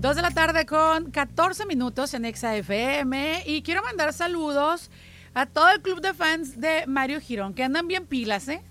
2 de la tarde con 14 minutos en Exa FM. Y quiero mandar saludos a todo el club de fans de Mario Girón, que andan bien pilas, ¿eh?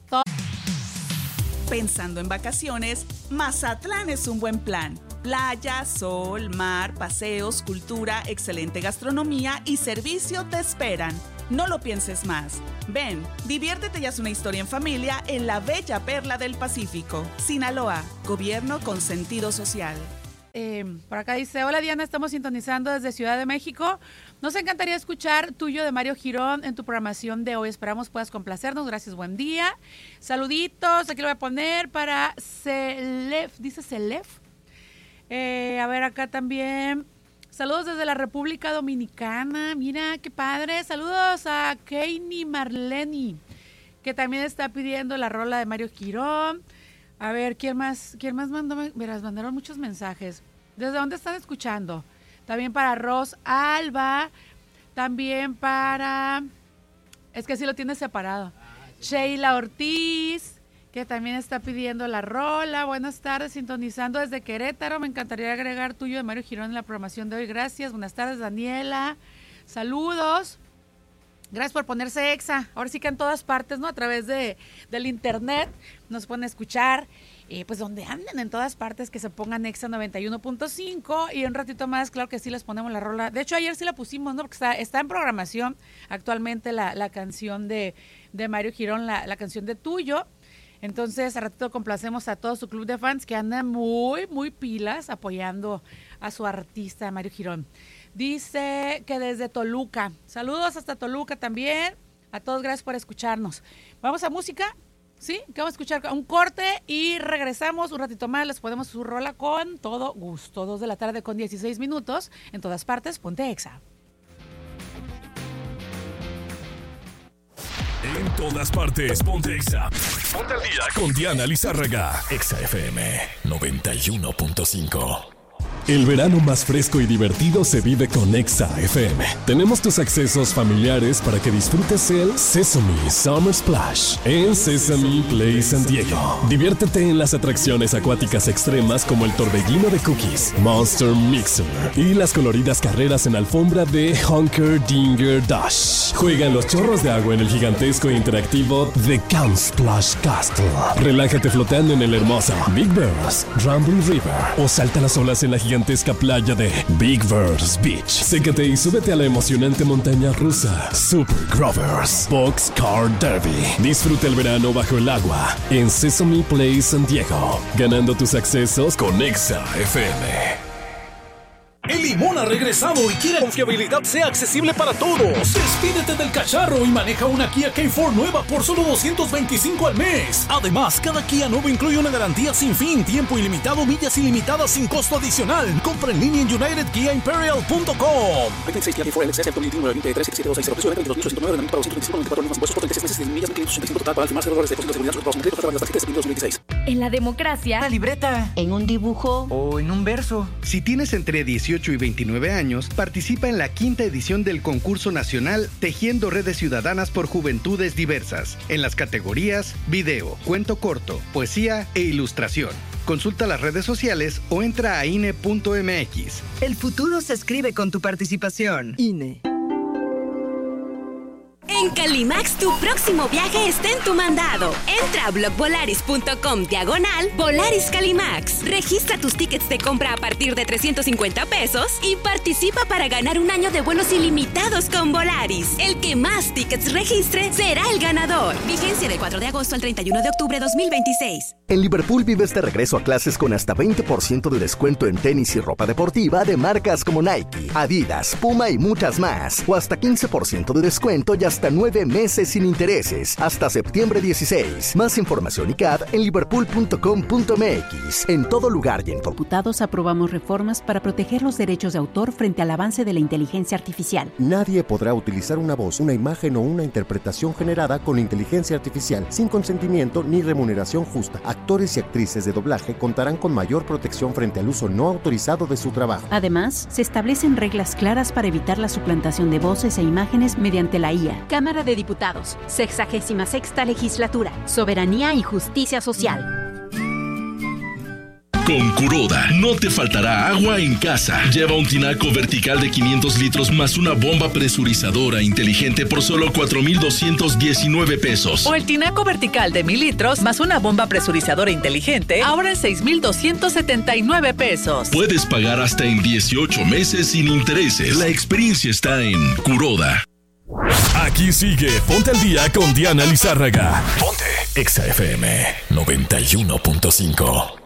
Pensando en vacaciones, Mazatlán es un buen plan. Playa, sol, mar, paseos, cultura, excelente gastronomía y servicio te esperan. No lo pienses más. Ven, diviértete y haz una historia en familia en la bella perla del Pacífico. Sinaloa, gobierno con sentido social. Por acá dice, hola Diana, estamos sintonizando desde Ciudad de México. Nos encantaría escuchar Tuyo de Mario Girón en tu programación de hoy. Esperamos puedas complacernos. Gracias, buen día. Saluditos, aquí lo voy a poner para Celef, dice Celef. A ver, acá también. Saludos desde la República Dominicana. Mira, qué padre. Saludos a Keini Marleni, que también está pidiendo la rola de Mario Girón. A ver, ¿quién más mandó? Verás, mandaron muchos mensajes. ¿Desde dónde están escuchando? También para Ros Alba. También para... Es que sí lo tiene separado. Sheila Ortiz, que también está pidiendo la rola. Buenas tardes, sintonizando desde Querétaro. Me encantaría agregar Tuyo de Mario Girón en la programación de hoy. Gracias. Buenas tardes, Daniela. Saludos. Gracias por ponerse Exa. Ahora sí que en todas partes, ¿no? A través del internet nos pueden escuchar. Pues donde anden, en todas partes, que se pongan Exa 91.5. Y un ratito más, claro que sí les ponemos la rola. De hecho, ayer sí la pusimos, ¿no? Porque está en programación actualmente la canción de Mario Girón, la canción de Tuyo. Entonces, a ratito complacemos a todo su club de fans que andan muy, muy pilas apoyando a su artista, Mario Girón. Dice que desde Toluca. Saludos hasta Toluca también. A todos, gracias por escucharnos. Vamos a música, ¿sí? Que vamos a escuchar un corte y regresamos un ratito más. Les ponemos su rola con todo gusto. 2 de la tarde con 16 minutos. En todas partes, ponte Exa. En todas partes, ponte Exa. Ponte al día con Diana Lizárraga. Exa FM 91.5. El verano más fresco y divertido se vive con Exa FM. Tenemos tus accesos familiares para que disfrutes el Sesame Summer Splash en Sesame Play San Diego. Diviértete en las atracciones acuáticas extremas como el torbellino de cookies, Monster Mixer y las coloridas carreras en alfombra de Hunker Dinger Dash. Juega en los chorros de agua en el gigantesco e interactivo The Count Splash Castle. Relájate flotando en el hermoso Big Bears, Rambling River o salta las olas en la gigantesca playa de Big Bears Beach. Sécate y súbete a la emocionante montaña rusa Super Grovers Boxcar Derby. Disfruta el verano bajo el agua en Sesame Play San Diego, ganando tus accesos con Exa FM. El Limón ha regresado y quiere que la confiabilidad sea accesible para todos. Despídete del cacharro y maneja una Kia K4 nueva por solo $225 al mes. Además, cada Kia nuevo incluye una garantía sin fin, tiempo ilimitado, millas ilimitadas sin costo adicional. Compra en línea en UnitedKiaImperial.com. 26 Kia K4 LX F2019 23 726 precio de 22.109 para 225 impuestos por 36 meses de millas 585 total para firmar 0 dólares de depósito de seguridad sobre créditos para las tarjetas de 2016. En la democracia, una libreta, en un dibujo o en un verso. Si tienes entre 18 y 29 años, participa en la 5ª edición del concurso nacional Tejiendo Redes Ciudadanas por Juventudes Diversas, en las categorías video, cuento corto, poesía e ilustración. Consulta las redes sociales o entra a INE.mx. El futuro se escribe con tu participación. INE. En Calimax, tu próximo viaje está en tu mandado. Entra a blogvolaris.com/Volaris Calimax. Registra tus tickets de compra a partir de $350 y participa para ganar un año de vuelos ilimitados con Volaris. El que más tickets registre será el ganador. Vigencia del 4 de agosto al 31 de octubre de 2026. En Liverpool vives de regreso a clases con hasta 20% de descuento en tenis y ropa deportiva de marcas como Nike, Adidas, Puma y muchas más. O hasta 15% de descuento y hasta 9 meses sin intereses, hasta septiembre 16. Más información y CAD en liverpool.com.mx. En todo lugar y en todo. Diputados aprobamos reformas para proteger los derechos de autor frente al avance de la inteligencia artificial. Nadie podrá utilizar una voz, una imagen o una interpretación generada con inteligencia artificial sin consentimiento ni remuneración justa. Actores y actrices de doblaje contarán con mayor protección frente al uso no autorizado de su trabajo. Además, se establecen reglas claras para evitar la suplantación de voces e imágenes mediante la IA. Cámara de Diputados, 66ª Legislatura, Soberanía y Justicia Social. Con Kuroda no te faltará agua en casa. Lleva un tinaco vertical de 500 litros más una bomba presurizadora inteligente por solo 4,219 pesos. O el tinaco vertical de 1,000 litros más una bomba presurizadora inteligente, ahora en 6,279 pesos. Puedes pagar hasta en 18 meses sin intereses. La experiencia está en Kuroda. Aquí sigue Ponte al Día con Diana Lizárraga. Ponte Exa FM 91.5.